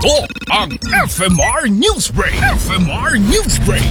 Ito ang FMR Newsbreak. FMR Newsbreak.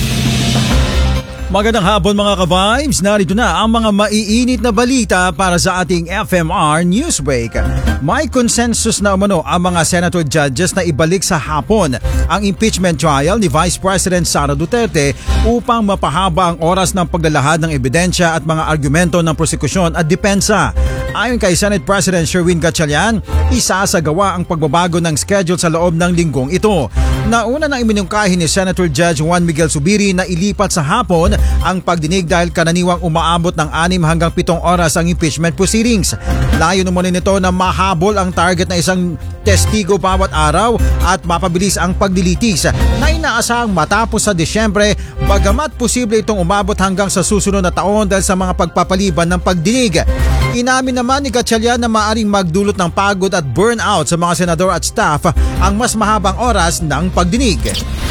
Magandang hapon mga ka-vibes, narito na ang mga maiinit na balita para sa ating FMR Newsbreak. May consensus na umano ang mga senator judges na ibalik sa hapon ang impeachment trial ni Vice President Sara Duterte upang mapahaba ang oras ng paglalahad ng ebidensya at mga argumento ng prosekusyon at depensa. Ayon kay Senate President Sherwin Gatchalian, isasagawa ang pagbabago ng schedule sa loob ng linggong ito. Nauna nang iminungkahi ni Senator Judge Juan Miguel Zubiri na ilipat sa hapon ang pagdinig dahil kananiwang umaabot ng 6 hanggang 7 oras ang impeachment proceedings. Layo naman nito na mahabol ang target na isang testigo bawat araw at mapabilis ang pagdilitis na inaasahang matapos sa Disyembre, bagamat posible itong umabot hanggang sa susunod na taon dahil sa mga pagpapaliban ng pagdinig. Inamin naman ni Gatchalian na maaring magdulot ng pagod at burnout sa mga senador at staff ang mas mahabang oras ng pagdinig.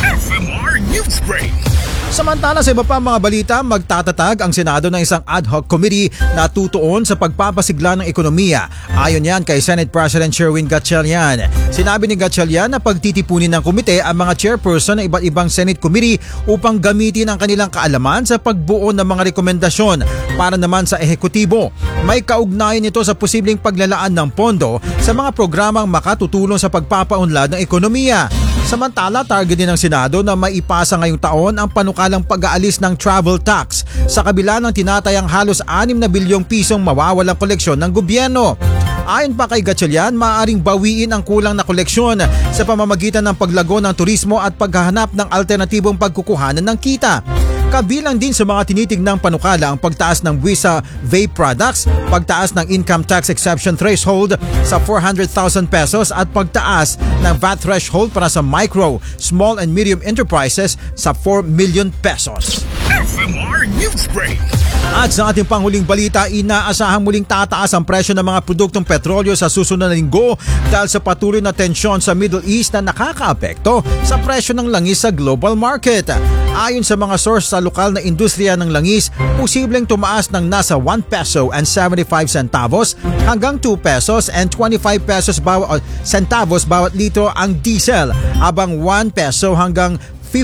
FMR Newsbreak. Samantala sa iba pa mga balita, magtatatag ang Senado ng isang ad hoc committee na tutuon sa pagpapasigla ng ekonomiya. Ayon yan kay Senate President Sherwin Gatchalian. Sinabi ni Gatchalian na pagtitipunin ng komite ang mga chairperson ng iba't ibang Senate committee upang gamitin ang kanilang kaalaman sa pagbuo ng mga rekomendasyon para naman sa ehekutibo. May kaugnayan ito sa posibleng paglalaan ng pondo sa mga programang makatutulong sa pagpapaunlad ng ekonomiya. Samantala, target din ng Senado na maipasa ngayong taon ang panukalang pag-aalis ng travel tax sa kabila ng tinatayang halos 6 na bilyong pisong mawawalang koleksyon ng gobyerno. Ayon pa kay Gatchalian, maaaring bawiin ang kulang na koleksyon sa pamamagitan ng paglago ng turismo at paghahanap ng alternatibong pagkukuhanan ng kita. Kabilang din sa mga tinitignang panukala ang pagtaas ng buwis sa vape products, pagtaas ng income tax exception threshold sa 400,000 pesos at pagtaas ng VAT threshold para sa micro, small and medium enterprises sa 4 million pesos. FMR Newsbreak. At sa ating panghuling balita, inaasahang muling tataas ang presyo ng mga produktong petrolyo sa susunod na linggo dahil sa patuloy na tensyon sa Middle East na nakakaapekto sa presyo ng langis sa global market. Ayon sa mga source sa lokal na industriya ng langis, posibleng tumaas ng nasa 1 peso and 75 centavos hanggang 2 pesos and 25 pesos centavos bawat litro ang diesel, habang 1 peso hanggang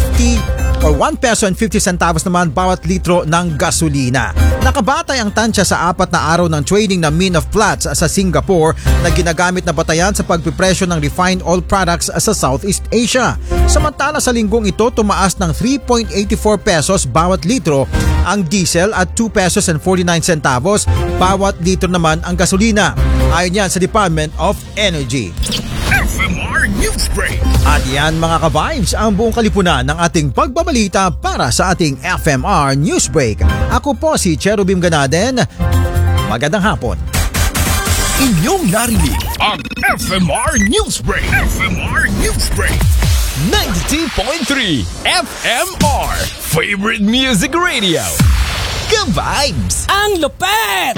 1 peso and 50 centavos naman bawat litro ng gasolina. Nakabatay ang tansya sa 4 na araw ng trading ng Min of Platts sa Singapore na ginagamit na batayan sa pagpipresyo ng refined oil products sa Southeast Asia. Samantala sa linggong ito, tumaas ng 3.84 pesos bawat litro ang diesel at 2 pesos and 49 centavos bawat litro naman ang gasolina. Ayon yan sa Department of Energy. FMR Newsbreak. At yan mga ka-vibes ang buong kalipunan ng ating pagbabalita para sa ating FMR Newsbreak. Ako po si Cherubim Ganaden. Magandang hapon. Inyong narinig ang FMR Newsbreak. FMR Newsbreak. 92.3 FMR Favorite Music Radio. Ka-vibes! Ang lupet!